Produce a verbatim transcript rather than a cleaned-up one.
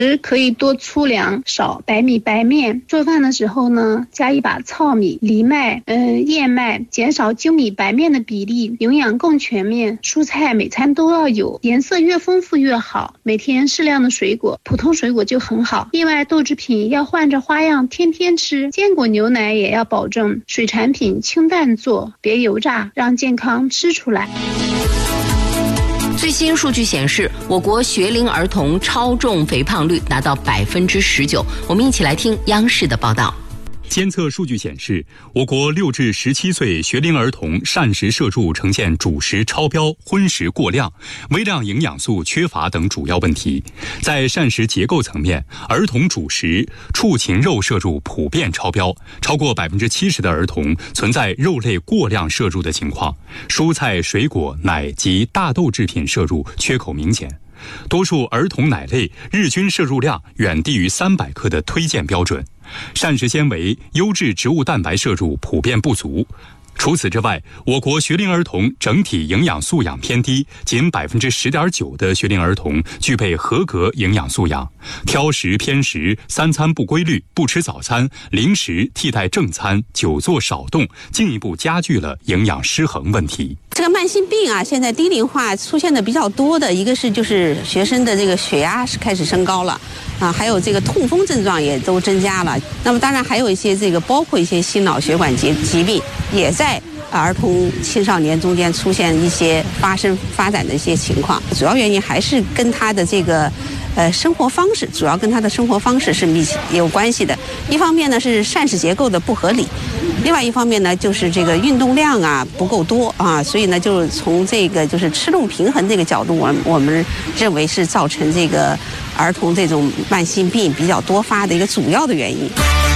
可以多粗粮，少白米白面。做饭的时候呢，加一把糙米、藜麦、嗯燕麦，减少精米白面的比例，营养更全面。蔬菜每餐都要有，颜色越丰富越好。每天适量的水果，普通水果就很好。另外，豆制品要换着花样天天吃，坚果牛奶也要保证水产品清淡做，别油炸，让健康吃出来。 最新数据显示，我国学龄儿童超重肥胖率达到百分之十九。我们一起来听央视的报道。 监测数据显示，我国六至十七岁学龄儿童膳食摄入呈现主食超标、荤食过量、微量营养素缺乏等主要问题。在膳食结构层面，儿童主食畜禽肉摄入普遍超标，超过百分之七十的儿童存在肉类过量摄入的情况，蔬菜、水果、奶及大豆制品摄入缺口明显。多数儿童奶类日均摄入量远低于三百克的推荐标准，膳食纤维、优质植物蛋白摄入普遍不足。除此之外，我国学龄儿童整体营养素养偏低，仅百分之十点九的学龄儿童具备合格营养素养，挑食偏食、三餐不规律、不吃早餐、零食替代正餐、久坐少动，进一步加剧了营养失衡问题。 这个慢性病啊，现在低龄化出现的比较多的一个是就是学生的这个血压是开始升高了啊，还有这个痛风症状也都增加了。那么当然还有一些这个包括一些心脑血管疾疾病也在儿童青少年中间出现一些发生发展的一些情况，主要原因还是跟他的这个呃生活方式，主要跟他的生活方式是密切有关系的。一方面呢是膳食结构的不合理，另外一方面呢就是这个运动量啊不够多啊，所以呢就是从这个就是吃路平衡这个角度，我我们认为是造成这个儿童这种慢性病比较多发的一个主要的原因。